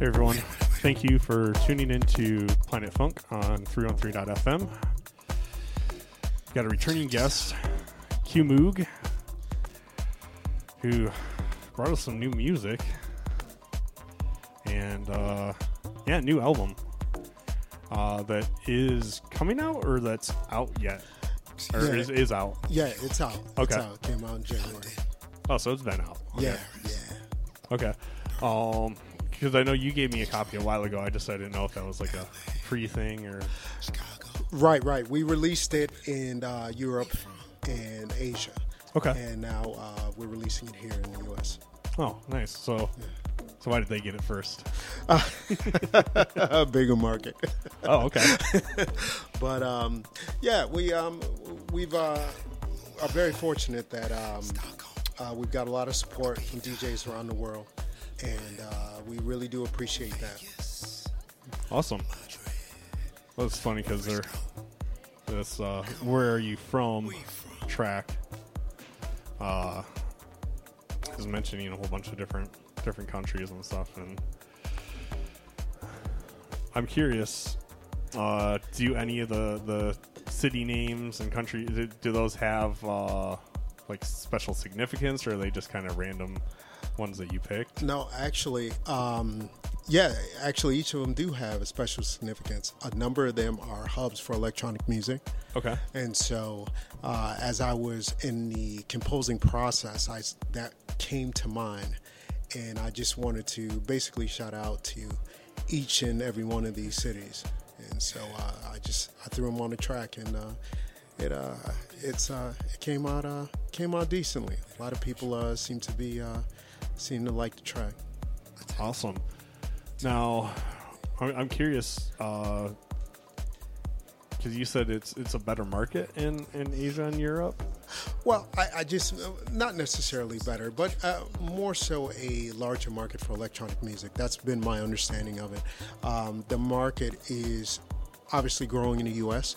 Hey everyone, thank you for tuning in to Planet Funk on 313.fm. Got a returning guest, Q Moog, who brought us some new music and new album that is coming out or that's out yet, or is out. Yeah, it's out. Okay, it's out. It came out in January. Oh, so it's been out. Okay. Yeah. Okay. Because I know you gave me a copy a while ago. I didn't know if that was like a free thing or. Right. We released it in Europe and Asia. Okay. And now we're releasing it here in the U.S. Oh, nice. So why did they get it first? A bigger market. Oh, okay. But we've are very fortunate that we've got a lot of support from DJs around the world, and we really do appreciate that. Awesome. Well, it's funny because they're this "Where Are You From" track is mentioning a whole bunch of different countries and stuff, and I'm curious. Do any of the city names and country do those have like special significance, or are they just kind of random ones that you picked? No, actually, each of them do have a special significance. A number of them are hubs for electronic music. Okay. And so, as I was in the composing process, that came to mind, and I just wanted to basically shout out to each and every one of these cities. And so I threw them on the track, and it came out decently. A lot of people seem to like the track. Awesome. Now, I'm curious because you said it's a better market in Asia and Europe. Well, I just not necessarily better, but more so a larger market for electronic music. That's been my understanding of it. The market is obviously growing in the U.S.,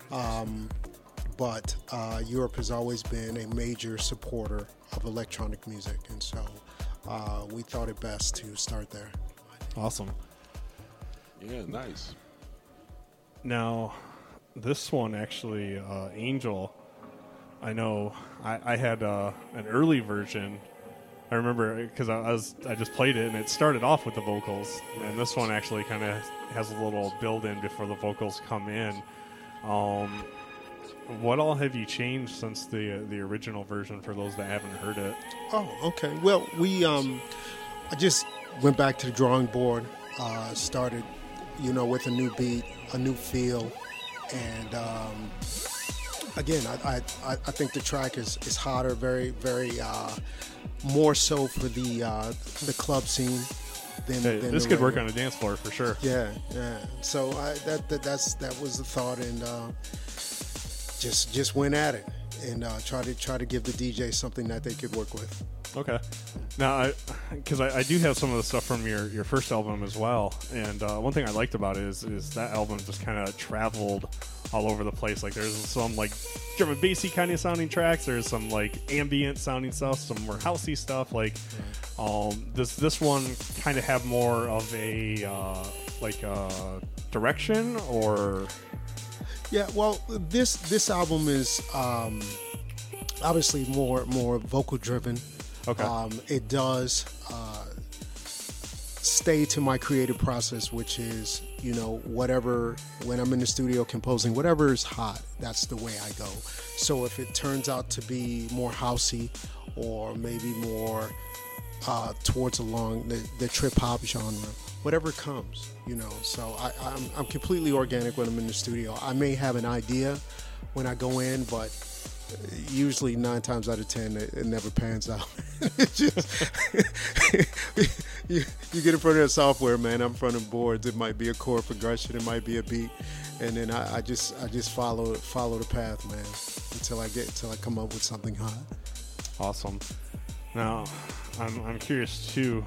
but Europe has always been a major supporter of electronic music, and so we thought it best to start there. Awesome. Yeah, nice. Now, this one actually, Angel, I know I had an early version. I remember because I just played it and it started off with the vocals, and this one actually kind of has a little build-in before the vocals come in. What all have you changed since the original version for those that haven't heard it? Oh, okay. Well, I just went back to the drawing board, started, with a new beat, a new feel, and again, I think the track is hotter, very, very more so for the club scene than this could work on a dance floor for sure. Yeah. So that was the thought, and just went at it and try to give the DJ something that they could work with. Okay. Now, because I do have some of the stuff from your first album as well, and one thing I liked about it is that album just kind of traveled all over the place. Like there's some like drum and bassy kind of sounding tracks. There's some like ambient sounding stuff, some more housey stuff. Like this one kind of have more of a direction or. Yeah, well, this album is obviously more vocal driven. Okay. It does stay to my creative process, which is, whatever, when I'm in the studio composing, whatever is hot, that's the way I go. So if it turns out to be more housey or maybe more towards along the trip hop genre, whatever comes, So I'm completely organic when I'm in the studio. I may have an idea when I go in, but usually 9 times out of 10 it never pans out. It's just you get in front of the software, man. I'm in front of boards. It might be a chord progression, it might be a beat, and then I just follow the path, man, until I come up with something hot. Awesome. Now, I'm curious too.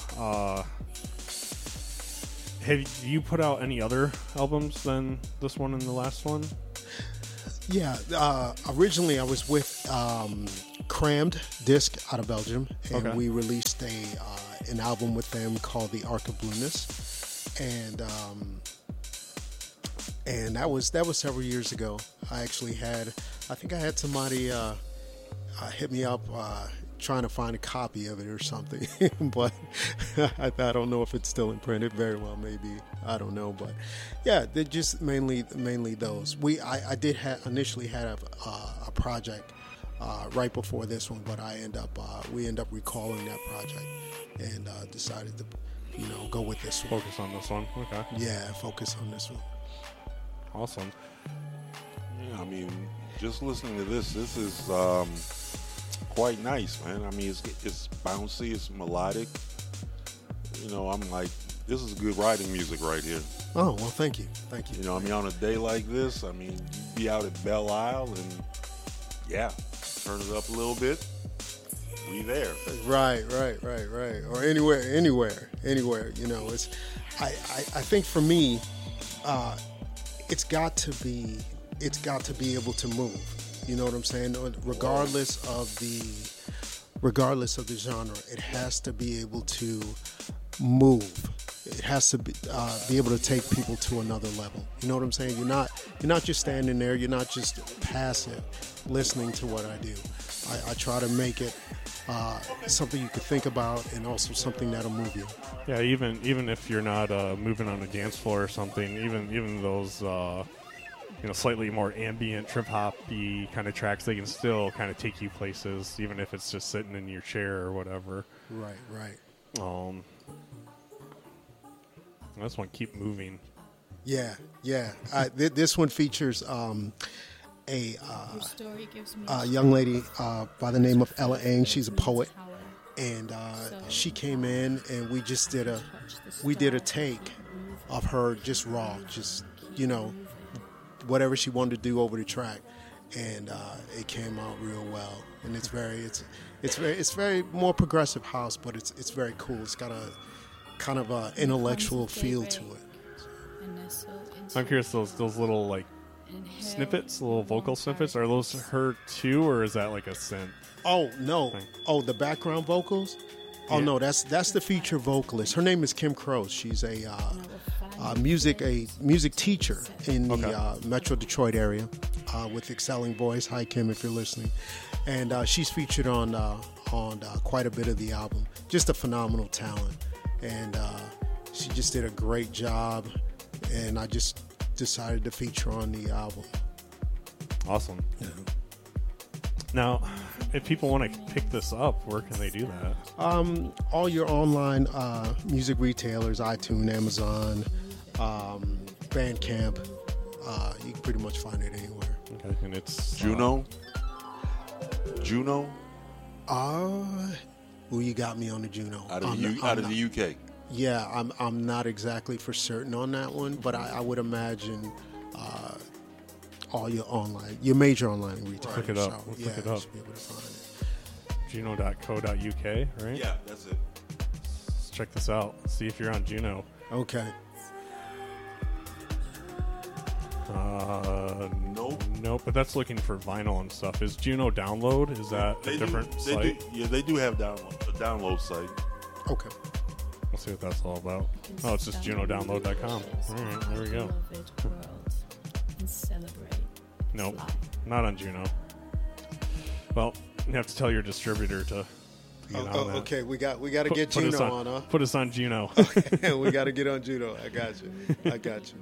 Have you put out any other albums than this one and the last one? Yeah, originally I was with Crammed Disc out of Belgium, and we released an album with them called The Arc of Blueness. and that was several years ago. I think I had somebody hit me up trying to find a copy of it or something, but I don't know if it's still in print. It very well maybe. I don't know, but yeah, they're just mainly those. I did initially had a project right before this one, but we end up recalling that project and decided to go with this one. Focus on this one. Okay. Yeah, focus on this one. Awesome. Yeah, I mean, just listening to this is quite nice, man. I mean, it's bouncy, it's melodic. I'm like, this is good riding music right here. Oh, well, thank you. I mean, on a day like this, I mean, you'd be out at Belle Isle and, yeah, turn it up a little bit. We there. Right. Or anywhere. It's, I think for me, it's got to be able to move. You know what I'm saying? Regardless of the genre, it has to be able to move. It has to be able to take people to another level. You know what I'm saying? You're not just standing there. You're not just passive, listening to what I do. I try to make it something you could think about, and also something that'll move you. Yeah, even if you're not moving on a dance floor or something, even those slightly more ambient trip hoppy kind of tracks, they can still kind of take you places, even if it's just sitting in your chair or whatever. Right. I just want to keep moving. Yeah. This one features a young lady by the name of Ella Eng. She's a poet, and she came in, and we did a take of her just raw, just whatever she wanted to do over the track, and it came out real well. And it's very more progressive house, but it's very cool. It's got a kind of a intellectual feel to it. I'm curious, those little like snippets, little vocal snippets, are those her too, or is that like a synth? Oh no! Thing? Oh, the background vocals. Oh no, that's the feature vocalist. Her name is Kim Crow. She's a music teacher in the Metro Detroit area with Excelling Voice. Hi Kim, if you're listening. And she's featured on quite a bit of the album. Just a phenomenal talent, and she just did a great job. And I just decided to feature on the album. Awesome. Yeah. Now, if people want to pick this up, where can they do that? All your online music retailers, iTunes, Amazon, Bandcamp. You can pretty much find it anywhere. Okay, and it's Juno. Well, you got me on the Juno. Out of the UK. Yeah, I'm not exactly for certain on that one, but I would imagine all your major online retailers. Look it up. So, Let's yeah, look it up. should be able to find it. Juno.co.uk, right? Yeah, that's it. Let's check this out. See if you're on Juno. Okay. Nope, but that's looking for vinyl and stuff. Is Juno Download? Is that a different site? They do have a download site. Okay. We'll see what that's all about. Oh, it's just junodownload.com. All right, there we go. Nope, not on Juno. Well, you have to tell your distributor to get on that. Okay, we got to get Juno on, huh? Put us on Juno. Okay, we got to get on Juno. I got you.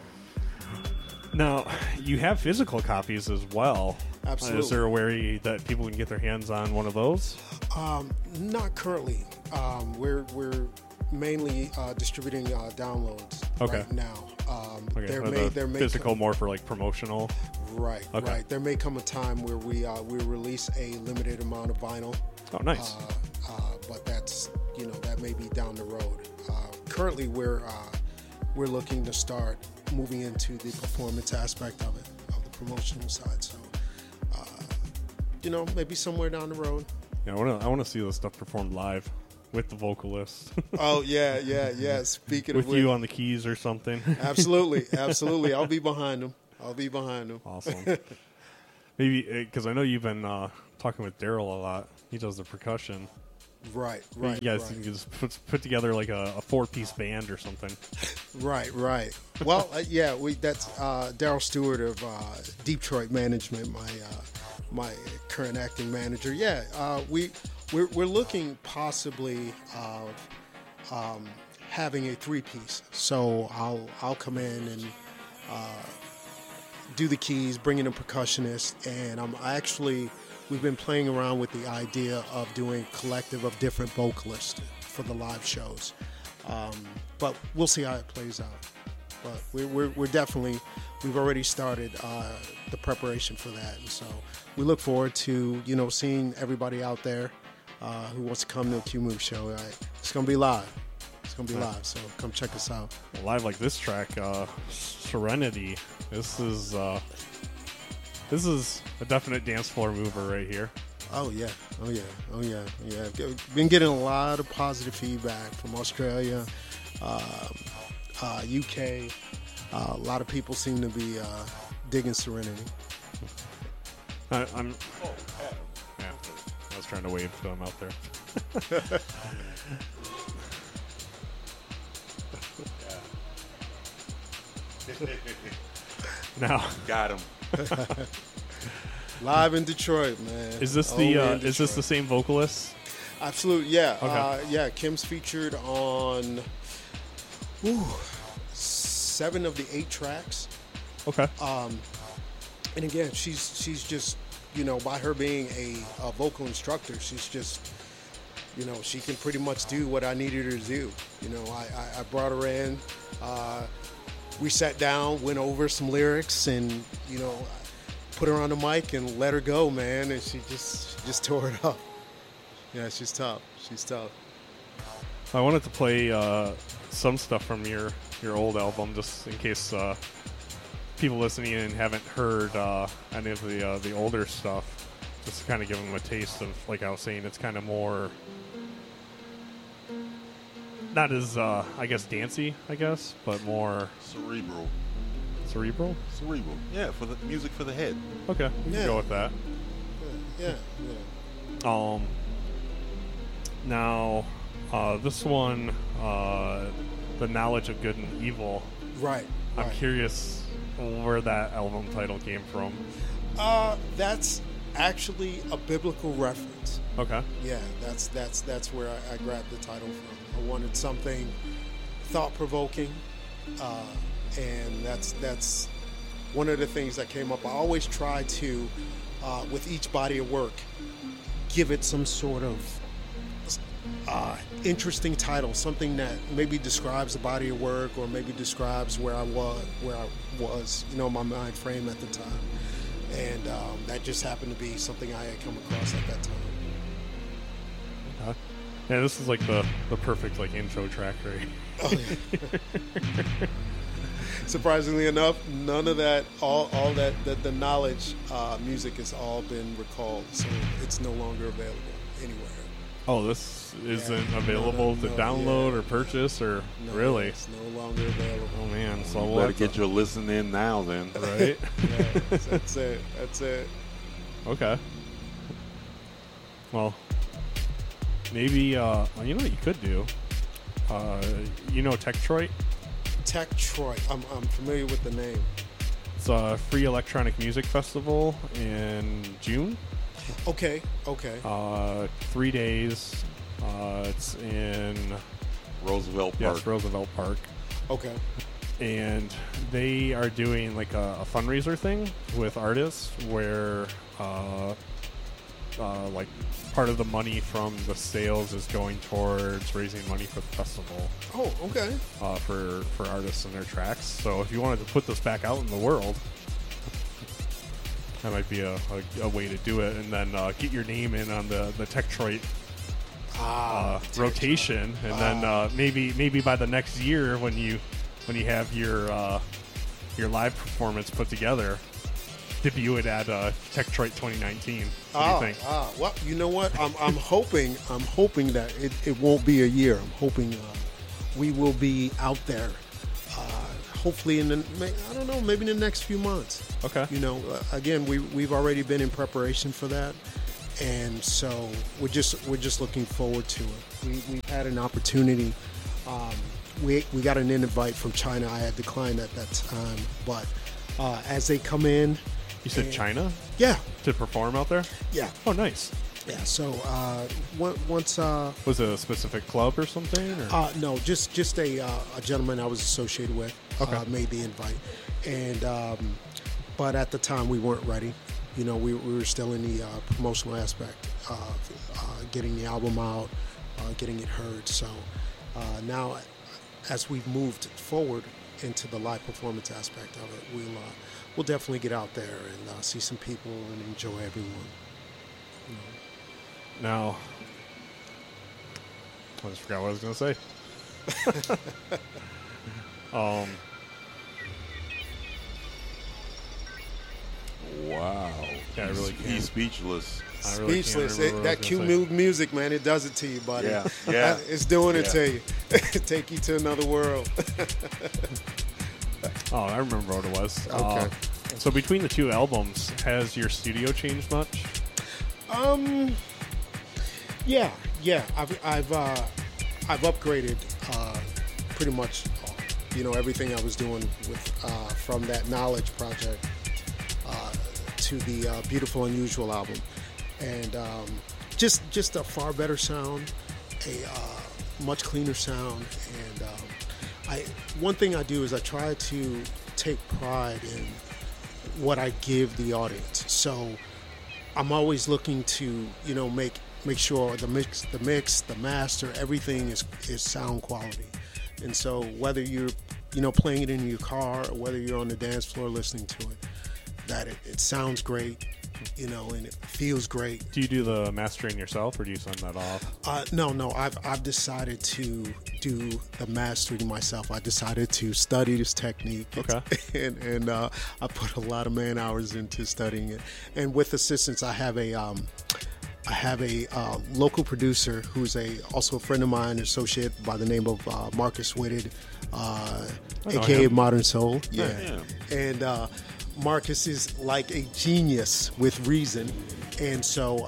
Now, you have physical copies as well. Absolutely. Is there a way that people can get their hands on one of those? Not currently. We're mainly distributing downloads right now. They're physical more for like promotional. Right. There may come a time where we release a limited amount of vinyl. Oh, nice. But that's that may be down the road. Currently, we're looking to start moving into the performance aspect of it, of the promotional side. So, maybe somewhere down the road. Yeah, I want to see this stuff performed live with the vocalist. Oh yeah. Speaking with of you on the keys or something. Absolutely. I'll be behind them. Awesome. Maybe because I know you've been talking with Daryl a lot. He does the percussion. Right. You guys can just put together like a 4-piece band or something. Right. Well, yeah, that's Daryl Stewart of Detroit Management, my current acting manager. Yeah, we're looking possibly of having a 3-piece. So I'll come in and do the keys, bring in a percussionist, and we've been playing around with the idea of doing collective of different vocalists for the live shows. But we'll see how it plays out. But we're definitely, we've already started the preparation for that. And so we look forward to, seeing everybody out there who wants to come to the Q-Move show. It's going to be live. It's going to be live, so come check us out. Live like this track, Serenity. This is a definite dance floor mover right here. Oh yeah. Been getting a lot of positive feedback from Australia, UK. A lot of people seem to be digging Serenity. Yeah, I was trying to wave to him out there. Now Got him. Live in Detroit, man. is this the same vocalist? Absolutely, yeah. Okay. Kim's featured on 7 of the 8 tracks. Okay. And again, she's just, by her being a vocal instructor, she's just, she can pretty much do what I needed her to do. I brought her in. We sat down, went over some lyrics, and put her on the mic and let her go, man. And she just tore it up. Yeah, she's tough. I wanted to play some stuff from your old album, just in case people listening in haven't heard any of the older stuff. Just to kind of give them a taste of, like I was saying, it's kind of more. Not as, I guess, dancey, but more... Cerebral? Cerebral. Yeah, for the music for the head. Okay, we can go with that. Yeah. Now, this one, The Knowledge of Good and Evil. Right. I'm curious where that album title came from. That's actually a biblical reference. Okay. Yeah, that's where I grabbed the title from. I wanted something thought-provoking, and that's one of the things that came up. I always try to, with each body of work, give it some sort of interesting title, something that maybe describes the body of work, or maybe describes where I was, my mind frame at the time. And that just happened to be something I had come across at that time. Yeah, this is like the perfect intro track, right? Oh, yeah. Surprisingly enough, none of that, all that the knowledge music has all been recalled, so it's no longer available anywhere. Oh, this isn't available to download or purchase, or really? It's no longer available. Oh man, so you better get your listen in now, then. Right? Yeah, that's it. Okay. Well, maybe you know what you could do. Tektroit? Tektroit. I'm familiar with the name. It's a free electronic music festival in June. Okay. 3 days. It's in Roosevelt Park. Yes, Roosevelt Park. Okay. And they are doing like a fundraiser thing with artists where like part of the money from the sales is going towards raising money for the festival. Oh, okay. For artists and their tracks. So if you wanted to put this back out in the world, that might be a way to do it, and then get your name in on the Tektroit rotation, and then maybe by the next year when you have your live performance put together, debut it at Tektroit 2019. What do you think? Well, you know what? I'm hoping that it won't be a year. I'm hoping we will be out there. Hopefully maybe in the next few months. Okay. Again, we've already been in preparation for that, and so we're just looking forward to it. We've had an opportunity. We got an invite from China. I had declined at that time, but as they come in, You said China yeah, to perform out there? yeah, Oh, nice. yeah. So once Was it a specific club or something? Or? no, just a gentleman I was associated with made the invite, and but at the time we weren't ready. You know, we were still in the promotional aspect of getting the album out, getting it heard. So now, as we've moved forward into the live performance aspect of it, we'll definitely get out there and see some people and enjoy everyone. You know. Now, I just forgot what I was going to say. Wow. Yeah, I really can't. He's speechless. I really can't Speechless. remember what I That was cue gonna say. move music, man, it does it to you, buddy. Yeah, yeah. It's doing it Yeah. to you. Take you to another world. Oh, I remember what it was. Okay. So between the two albums, has your studio changed much? Yeah. I've upgraded pretty much, everything I was doing with from that Knowledge project to the Beautiful Unusual album, and just a far better sound, a much cleaner sound, and one thing I do is I try to take pride in what I give the audience. So I'm always looking to make sure the mix, the master, everything is sound quality. And so whether you're playing it in your car or whether you're on the dance floor listening to it, that it sounds great, and it feels great. Do you do the mastering yourself, or do you send that off? No. I've decided to do the mastering myself. I decided to study this technique. Okay. And I put a lot of man hours into studying it. And with assistance, I have a local producer who's also a friend of mine, associate by the name of Marcus Whitted, aka him. Modern Soul. Yeah. And Marcus is like a genius with reason, and so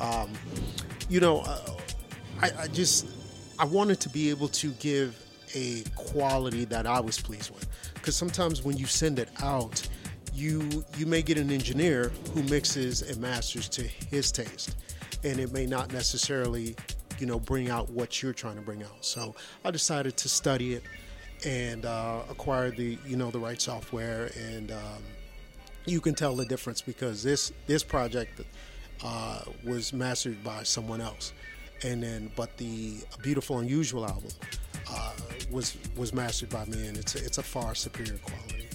I wanted to be able to give a quality that I was pleased with, because sometimes when you send it out, you may get an engineer who mixes and masters to his taste, and it may not necessarily bring out what you're trying to bring out. So I decided to study it and acquire the the right software, and you can tell the difference because this project was mastered by someone else, but the Beautiful Unusual album was mastered by me, and it's a far superior quality.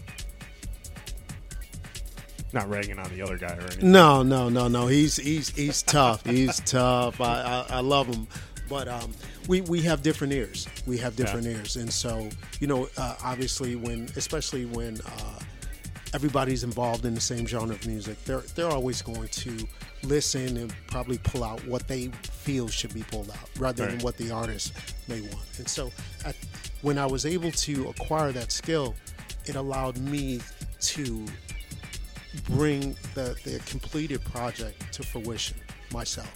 Not ragging on the other guy or anything. No. He's tough. He's tough. I love him, but we have different ears. We have different ears, and so obviously especially when everybody's involved in the same genre of music, they're always going to listen and probably pull out what they feel should be pulled out rather than what the artist may want. And so when I was able to acquire that skill, it allowed me to bring the completed project to fruition myself,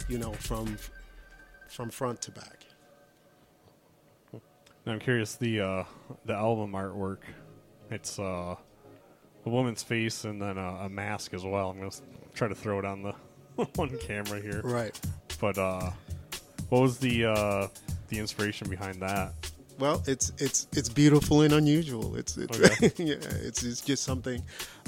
from front to back. Now I'm curious, the album artwork, it's a woman's face and then a mask as well. I'm going to try to throw it on the one camera here. Right. But what was the inspiration behind that? Well, it's beautiful and unusual. It's Okay. yeah, it's just something.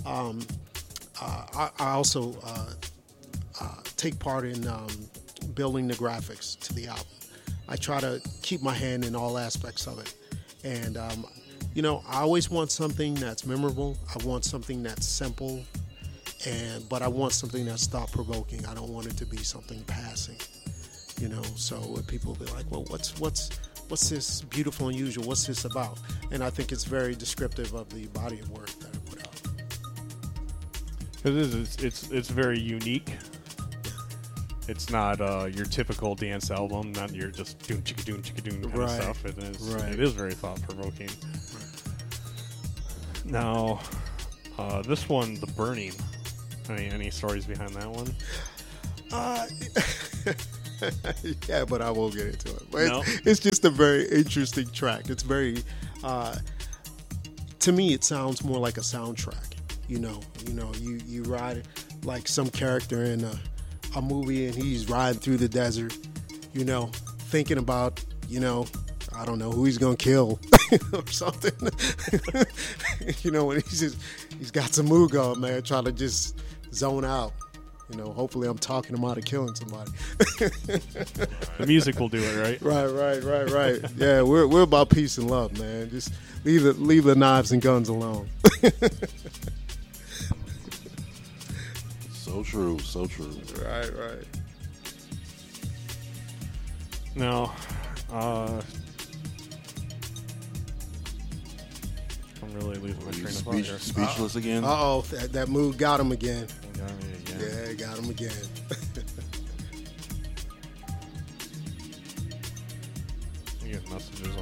I also take part in building the graphics to the album. I try to keep my hand in all aspects of it, and I always want something that's memorable. I want something that's simple, but I want something that's thought-provoking. I don't want it to be something passing, So people will be like, "Well, what's this Beautiful Unusual? What's this about?" And I think it's very descriptive of the body of work that I put out. It's very unique. It's not your typical dance album, not your just doon chicka doon kind of stuff. It is very thought provoking. Now, this one, The Burning. Any stories behind that one? Yeah, but I won't get into it. But No? it's just a very interesting track. It's very, to me, it sounds more like a soundtrack. You ride like some character in a movie, and he's riding through the desert, thinking about, I don't know who he's gonna kill or something. When he's got some mood going, man, trying to just zone out. Hopefully I'm talking him out of killing somebody. The music will do it, right? Right. Yeah, we're about peace and love, man. Just leave the knives and guns alone. So true. Right. Now, I'm really losing my train of thought here. Speechless again. Uh-oh, that mood got him again. Got me again. Yeah, it got him again. I get messages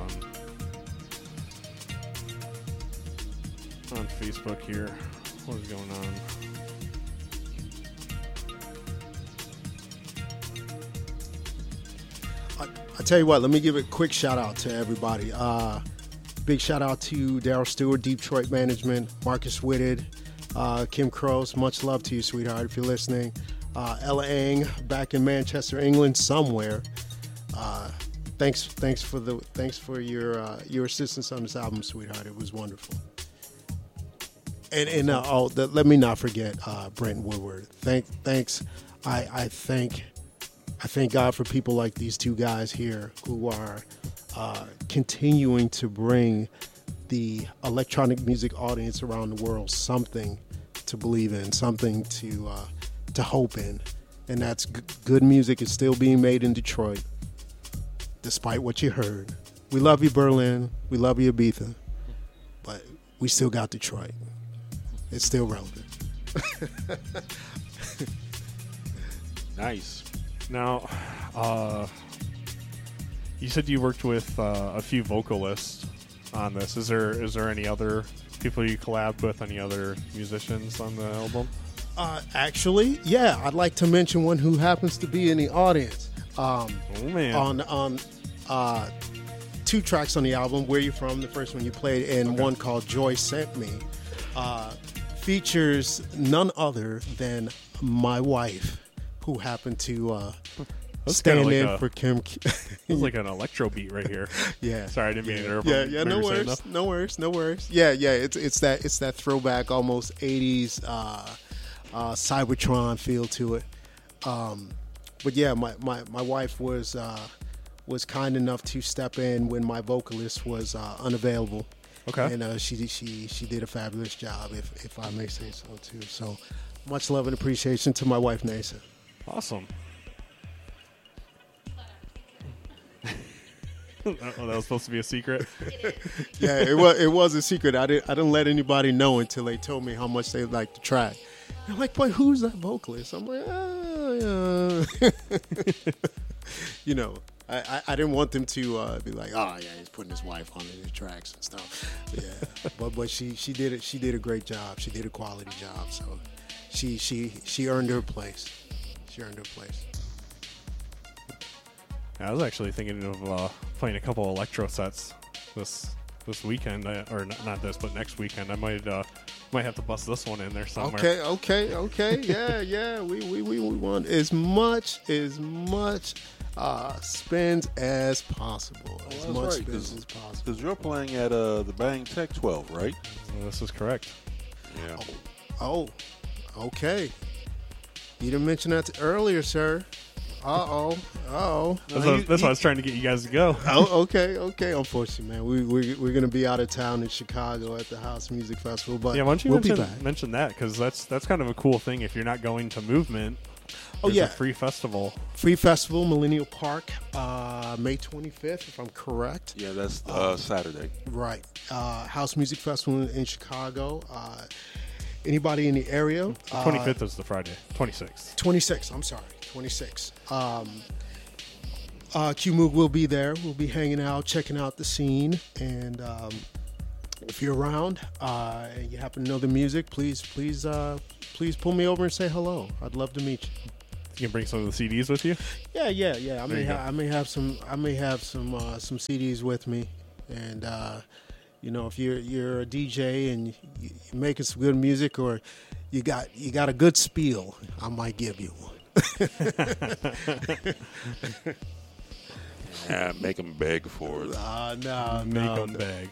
on Facebook here. What is going on? I tell you what, let me give a quick shout out to everybody. Big shout out to Daryl Stewart, Detroit Management, Marcus Whitted, Kim Crows. Much love to you, sweetheart, if you're listening. Ella Ang, back in Manchester, England, somewhere. Thanks for your assistance on this album, sweetheart. It was wonderful. And let me not forget Brent Woodward. Thanks. I thank God for people like these two guys here who are continuing to bring the electronic music audience around the world something to believe in, something to hope in. And that's good music is still being made in Detroit, despite what you heard. We love you, Berlin. We love you, Ibiza. But we still got Detroit. It's still relevant. Nice. Now, you said you worked with a few vocalists on this. Is there any other people you collabed with? Any other musicians on the album? Actually, yeah. I'd like to mention one who happens to be in the audience. Oh man! On 2 tracks on the album, Where You From, the first one you played, and one called Joy Sent Me, features none other than my wife, who happened to stand like in for Kim. It's like an electro beat right here. Yeah. Sorry, I didn't mean to interrupt. Yeah. No worries. Yeah. It's that throwback, almost 80s Cybertron feel to it. But yeah, my wife was kind enough to step in when my vocalist was unavailable. Okay. And she did a fabulous job, if I may say so too. So much love and appreciation to my wife, Nasa. Awesome. Oh, that was supposed to be a secret. Yeah, it was a secret. I didn't let anybody know until they told me how much they liked the track. They're like, "Boy, who's that vocalist?" I'm like, "Oh, yeah." I didn't want them to be like, "Oh yeah, he's putting his wife on his tracks and stuff." Yeah, but she did it. She did a great job. She did a quality job. So she earned her place. She earned her place. I was actually thinking of playing a couple electro sets this weekend, or not this, but next weekend. I might have to bust this one in there somewhere. Okay. Yeah. We want as much spins as possible. As much right, spins as possible. Because you're playing at the Bang Tech 12, right? This is correct. Yeah. Oh, okay. You didn't mention that earlier, sir. Uh-oh. That's why I was trying to get you guys to go. Oh, okay. Unfortunately, man, we're going to be out of town in Chicago at the House Music Festival, but Yeah, why don't you we'll mention that? Because that's kind of a cool thing. If you're not going to Movement, Oh, there's yeah. a free festival. Free festival, Millennial Park, May 25th, if I'm correct. Yeah, that's Saturday. Right. House Music Festival in Chicago. Anybody in the area? 25th is the Friday. 26th. 26. I'm sorry. 26. Q-Moog will be there. We'll be hanging out, checking out the scene. And if you're around and you happen to know the music, please pull me over and say hello. I'd love to meet you. You can bring some of the CDs with you. Yeah. I There you go. I may have some some CDs with me, and if you're a DJ and you're making some good music, or you got a good spiel, I might give you one. Yeah, make them beg for it. No, Make them beg.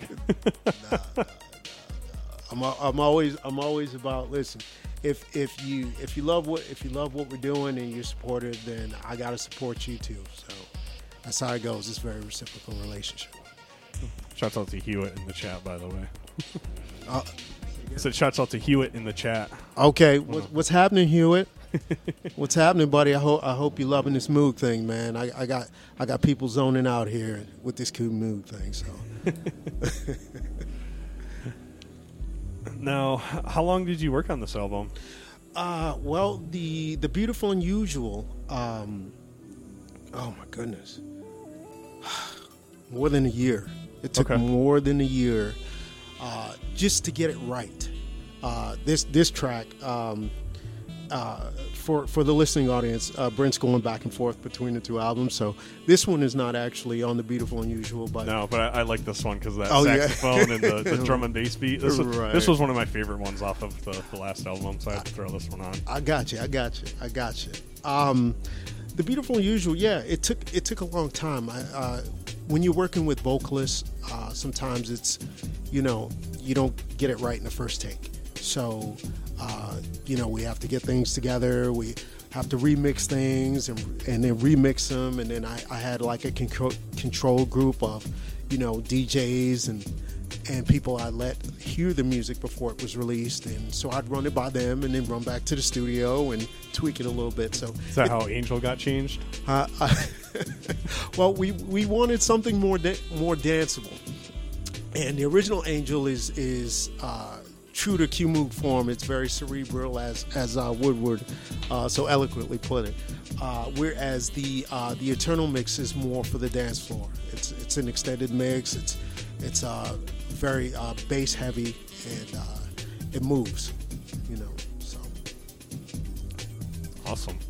I'm always about, listen. If you love what we're doing and you're supportive, then I gotta support you too. So that's how it goes. It's a very reciprocal relationship. Shouts out to Hewitt in the chat, by the way. Uh, I said shouts out to Hewitt in the chat. Okay, what's happening, Hewitt? What's happening, buddy? I hope you're loving this Moog thing, man. I got people zoning out here with this cool Moog thing. So Now, how long did you work on this album? well, the Beautiful Unusual. Oh my goodness, more than a year. It took Okay. more than a year just to get it right. This track. For the listening audience, Brent's going back and forth between the two albums, so this one is not actually on the Beautiful Unusual. But No, but I like this one because that Oh, yeah. saxophone and the drum and bass beat. This was, Right. this was one of my favorite ones off of the last album, so I had to throw this one on. I got you. The Beautiful Unusual, yeah, it took a long time. When you're working with vocalists, sometimes it's you don't get it right in the first take. So we have to get things together. We have to remix things and then remix them. And then I had like a control group of DJs and people I let hear the music before it was released, and so I'd run it by them and then run back to the studio and tweak it a little bit. So Is that how Angel got changed? well, we wanted something more danceable, and the original Angel is true to Q Moog form. It's very cerebral, as Woodward so eloquently put it. Whereas the Eternal mix is more for the dance floor. It's an extended mix. It's very bass heavy, and it moves. So Awesome.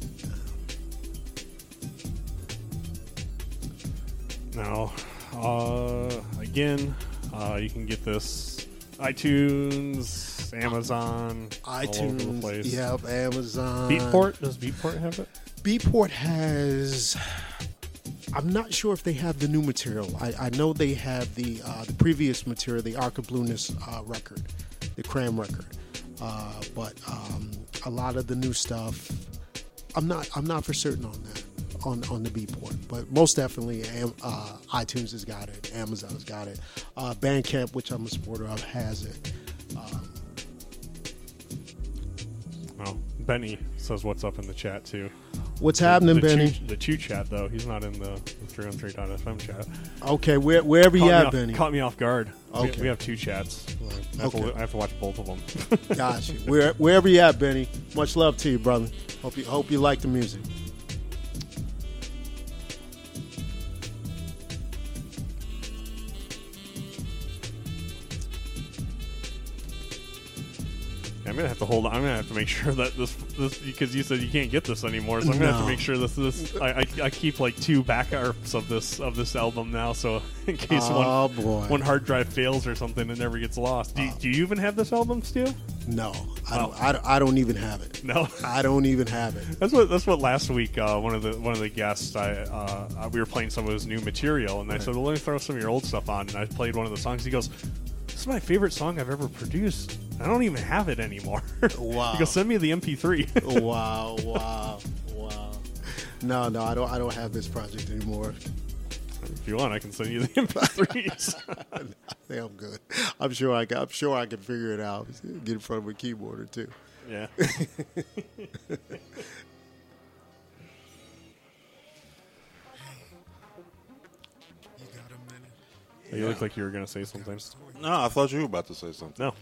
Now, again, you can get this iTunes, Amazon, all over the place. Yep, Amazon. Beatport? Does Beatport have it? Beatport has. I'm not sure if they have the new material. I know they have the previous material, the Arc of Blueness record, the Cram record. But a lot of the new stuff, I'm not for certain on that on the Beatport. But most definitely, iTunes has got it, Amazon's got it, Bandcamp, which I'm a supporter of, has it. Well, Benny says what's up in the chat too. What's happening, the Benny? The Chew chat though, he's not in the 313.fm chat. Okay, wherever you at, Benny? Caught me off guard. Okay. We have two chats. Okay. I have to watch both of them. Gotcha. Wherever you at, Benny. Much love to you, brother. Hope you like the music. I'm gonna have to hold on. I'm gonna have to make sure that this because you said you can't get this anymore, so I'm gonna have to No. make sure this. I keep like two backups of this album now, so in case Oh, boy. one hard drive fails or something, it never gets lost. Do you even have this album, Stu? No, I don't even have it. No. I don't even have it. That's what last week one of the guests we were playing some of his new material, and I said, well, let me throw some of your old stuff on, and I played one of the songs. He goes, this is my favorite song I've ever produced. I don't even have it anymore. Wow. He goes, send me the MP3. Wow. No, I don't have this project anymore. If you want, I can send you the MP3s. I think I'm good. I'm sure I can figure it out. Get in front of a keyboard or two. Yeah. You look like you were going to say something. No, I thought you were about to say something. No.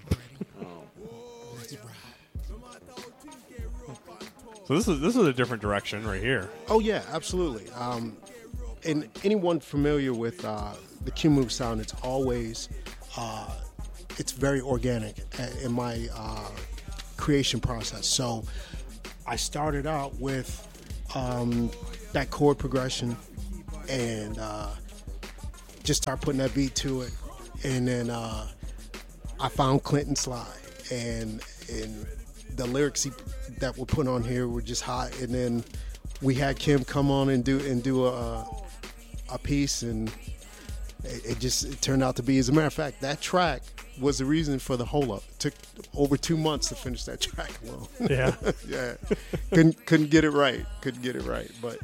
So this is a different direction right here. Oh yeah, absolutely. And anyone familiar with the Q Moog sound, it's always it's very organic in my creation process. So I started out with that chord progression and just start putting that beat to it. And then I found Clinton Sly, and the lyrics that were put on here were just hot. And then we had Kim come on and do a piece, and it turned out to be, as a matter of fact, that track was the reason for the hold up. It took over 2 months to finish that track alone. Yeah. Yeah. Couldn't get it right. But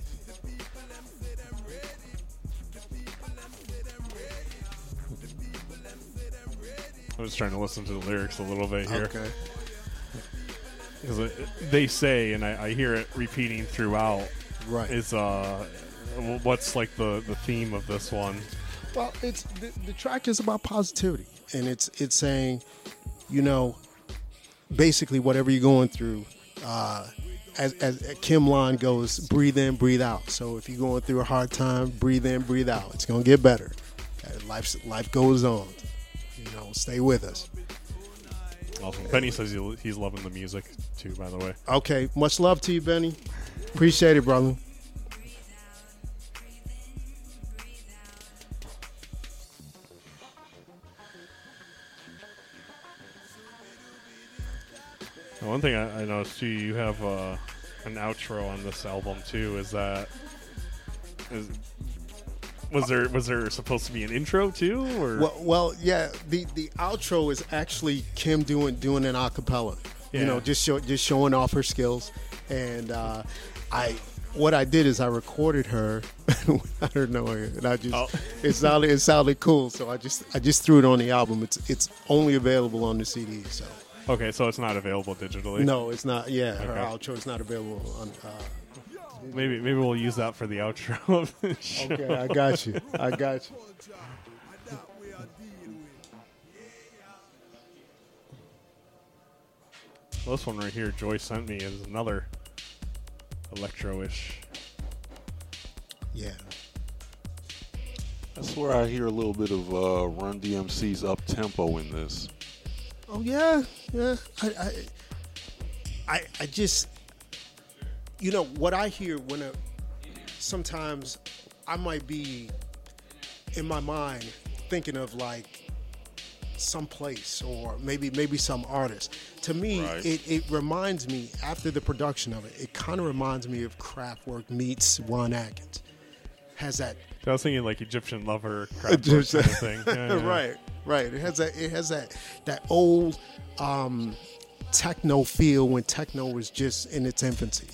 I was trying to listen to the lyrics a little bit here. okay. Because they say, and I hear it repeating throughout, Right. is what's like the theme of this one? Well, it's the track is about positivity, and it's saying, basically whatever you're going through, as Kim line goes, breathe in, breathe out. So if you're going through a hard time, breathe in, breathe out. It's gonna get better. Life goes on. Stay with us. Awesome. Benny says he's loving the music too, by the way. Okay, much love to you, Benny. Appreciate it, brother. One thing I noticed too, you have an outro on this album too. Was there supposed to be an intro too, or Well, yeah. The outro is actually Kim doing an acapella. Yeah. Just showing off her skills. And what I did is I recorded her without her knowing it, and it sounded cool. So I just threw it on the album. It's only available on the CD. So okay, so it's not available digitally. no, it's not. Yeah, her Okay. outro is not available on. Maybe we'll use that for the outro of the show. Okay, I got you. This one right here, Joy sent me, is another electro-ish. Yeah. That's where I hear a little bit of Run DMC's up tempo in this. Oh yeah. I just, what I hear when sometimes I might be in my mind thinking of like some place or maybe some artist. To me, Right. it reminds me, after the production of it, it kind of reminds me of Kraftwerk meets Juan Atkins. Has that I was thinking like Egyptian Lover, Kraftwerk kind of thing. Yeah. Right. It has that old techno feel when techno was just in its infancy,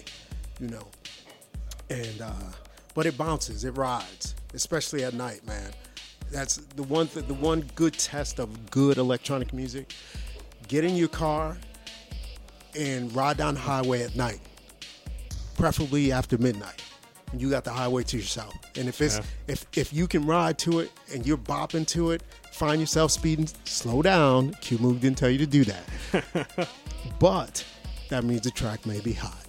And but it bounces, it rides, especially at night, man. That's the one good test of good electronic music. Get in your car and ride down the highway at night, preferably after midnight. And you got the highway to yourself. And if you can ride to it and you're bopping to it, find yourself speeding, slow down. Q-Move didn't tell you to do that. But that means the track may be hot.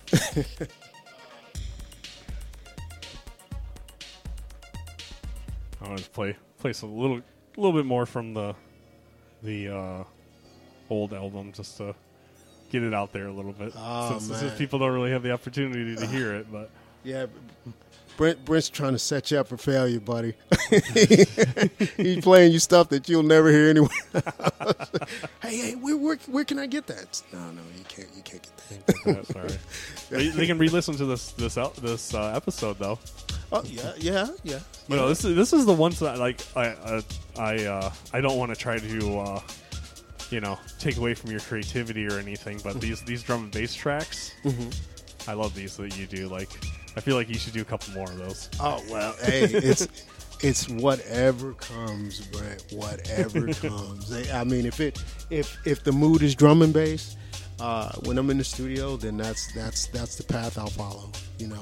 I want to play a little bit more from the old album just to get it out there a little bit. Oh, since man. people don't really have the opportunity to hear it, but Yeah, Brent's trying to set you up for failure, buddy. He's playing you stuff that you'll never hear anywhere. hey, where can I get that? No, you can't get that. sorry. They can re-listen to this episode though. Oh yeah. But no, this is the ones that like I don't want to try to take away from your creativity or anything, but these drum and bass tracks, I love these that you do. Like, I feel like you should do a couple more of those. Oh well, hey, it's whatever comes, Brent. Whatever comes. I mean, if the mood is drum and bass, when I'm in the studio, then that's the path I'll follow.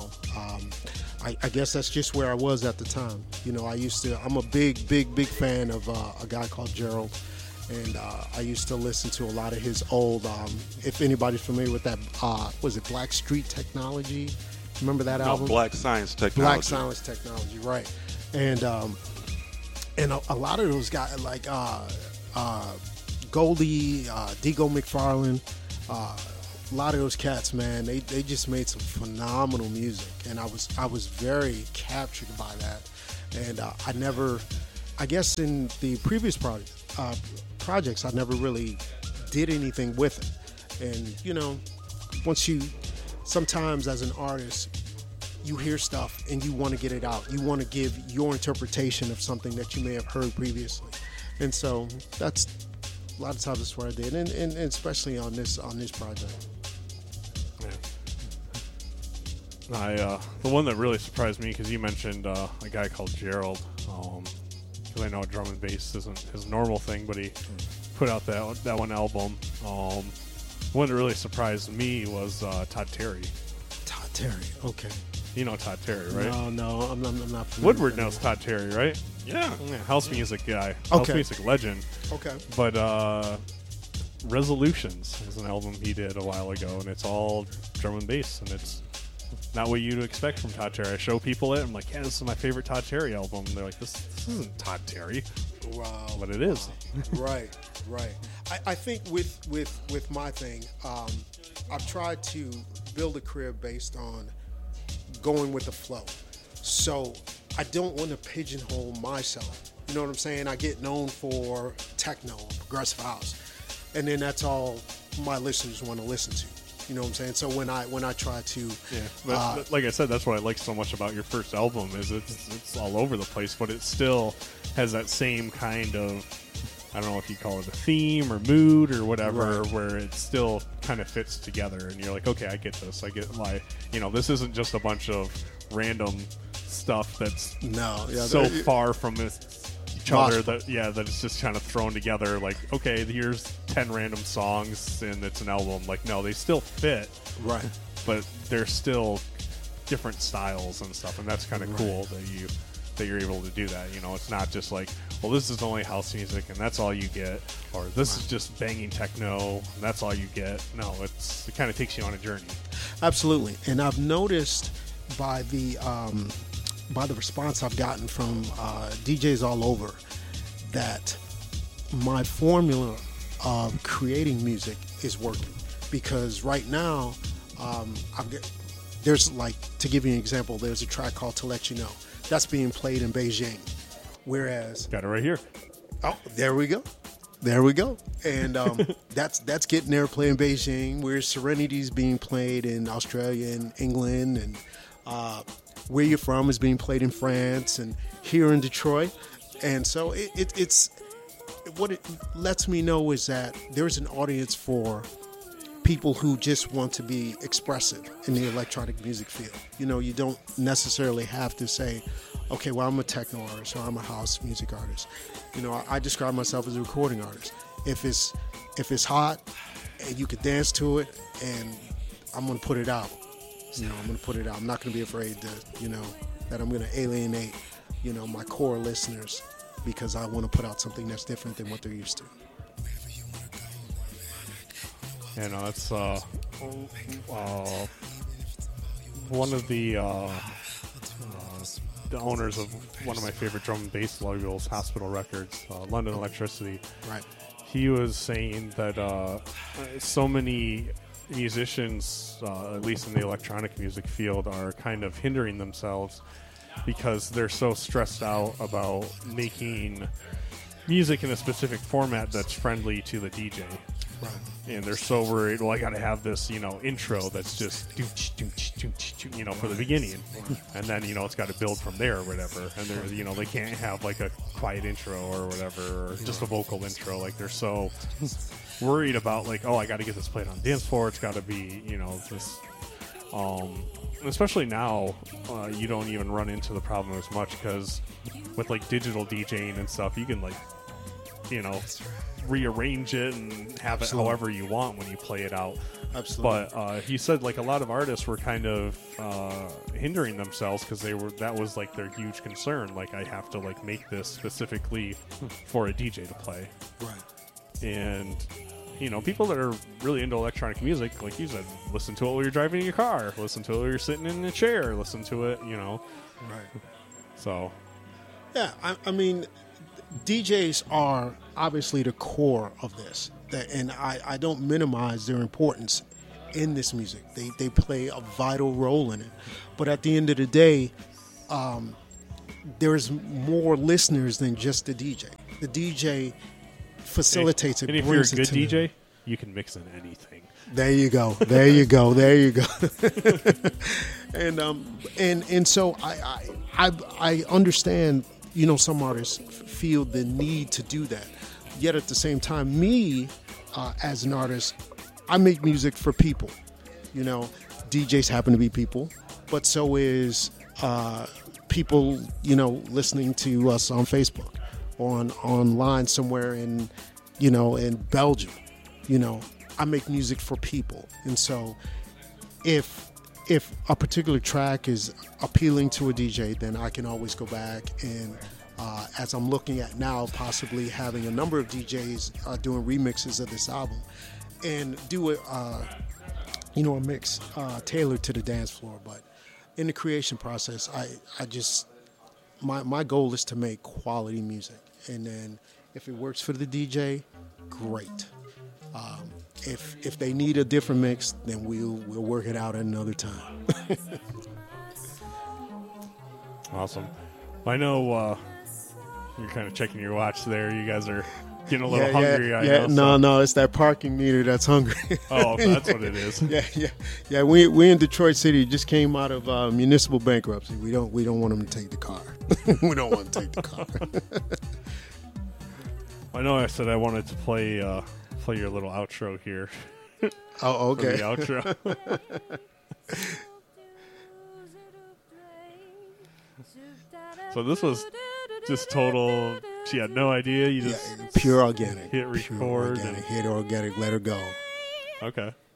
I guess that's just where I was at the time. I'm a big fan of a guy called Gerald. And I used to listen to a lot of his old, if anybody's familiar with that, was it Black Street Technology? Remember that album? Black Science Technology. Black Science Technology, right. And a lot of those guys, like Goldie, Digo McFarlane, A lot of those cats, man, they just made some phenomenal music, and I was very captured by that. And I guess in the previous projects, I never really did anything with it. And sometimes as an artist, you hear stuff and you want to get it out. You want to give your interpretation of something that you may have heard previously, and so that's a lot of times that's what I did, and especially on this project. Yeah. The one that really surprised me, because you mentioned a guy called Gerald, because I know drum and bass isn't his normal thing, but he put out that one album. One that really surprised me was Todd Terry. Todd Terry, okay. You know Todd Terry, right? No, I'm not familiar. Woodward knows Todd Terry, right? Yeah. House music guy. Okay. House music legend. Okay. But Resolutions is an album he did a while ago, and it's all drum and bass, and it's not what you'd expect from Todd Terry. I show people it, I'm like, yeah, this is my favorite Todd Terry album. And they're like, this isn't Todd Terry. Wow. But it is. Right. I think with my thing, I've tried to build a career based on going with the flow. So I don't want to pigeonhole myself. You know what I'm saying? I get known for techno, progressive house, and then that's all my listeners want to listen to. You know what I'm saying? So when I try to, but like I said, that's what I like so much about your first album is it's all over the place, but it still has that same kind of, I don't know if you call it a theme or mood or whatever, right, where it still kind of fits together, and you're like, okay, I get this. I get why, this isn't just a bunch of random stuff that's so far from each other that it's just kind of thrown together. Like, okay, here's 10 random songs and it's an album. Like, no, they still fit, right, but they're still different styles and stuff, and that's kind of cool that you're able to do that. It's not just like, well, this is only house music and that's all you get, or this is just banging techno and that's all you get. No, it kind of takes you on a journey. Absolutely. And I've noticed by the response I've gotten from DJs all over that my formula of creating music is working, because right now there's, like, to give you an example, there's a track called To Let You Know that's being played in Beijing, whereas got it right here. Oh, there we go, and that's getting airplay in Beijing, whereas Serenity's being played in Australia and England, and Where You're From is being played in France and here in Detroit. And so it's what it lets me know is that there's an audience for people who just want to be expressive in the electronic music field. You don't necessarily have to say, okay, well, I'm a techno artist or I'm a house music artist. I describe myself as a recording artist. If it's hot and you can dance to it, and I'm going to put it out. I'm going to put it out. I'm not going to be afraid to, that I'm going to alienate, my core listeners, because I want to put out something that's different than what they're used to. That's one of the owners of one of my favorite drum and bass labels, Hospital Records, London Electricity. Right. He was saying that so many musicians, at least in the electronic music field, are kind of hindering themselves because they're so stressed out about making music in a specific format that's friendly to the DJ. Right. And they're so worried, well, I got to have this, intro that's just, for the beginning. And then, it's got to build from there or whatever. And they're, they can't have like a quiet intro or whatever, or just a vocal intro. Like, they're so worried about, like, oh, I got to get this played on dance floor. It's got to be, this, especially now, you don't even run into the problem as much, because with like digital DJing and stuff, you can like, rearrange it and have it however you want when you play it out. Absolutely. But he said, like, a lot of artists were kind of hindering themselves because that was like their huge concern. Like, I have to like make this specifically for a DJ to play. Right. And people that are really into electronic music, like you said, listen to it while you're driving in your car, listen to it while you're sitting in a chair, listen to it, Right. So. Yeah, I mean, DJs are obviously the core of this, and I don't minimize their importance in this music. They play a vital role in it. But at the end of the day, there's more listeners than just the DJ. The DJ facilitates it. And if you're a brings it good to them. DJ, you can mix in anything. There you go. There you go. There you go. and so I understand. Some artists feel the need to do that. Yet at the same time, me as an artist, I make music for people. DJs happen to be people, but so is people. Listening to us on Facebook, or online somewhere in Belgium. I make music for people, and so if a particular track is appealing to a DJ, then I can always go back and, as I'm looking at now, possibly having a number of DJs doing remixes of this album, and do a mix tailored to the dance floor. But in the creation process, I just my goal is to make quality music, and then if it works for the DJ, great. If they need a different mix, then we'll work it out at another time. Awesome. I know you're kind of checking your watch there. You guys are getting a little hungry. I know, No, it's that parking meter that's hungry. Oh, that's what it is. Yeah. We in Detroit City just came out of municipal bankruptcy. We don't want them to take the car. We don't want to take the car. I know. I said I wanted to play your little outro here. Oh, okay. The outro. So this was just total. She had no idea. You just pure organic. hit record. Hit organic. Let her go. Okay.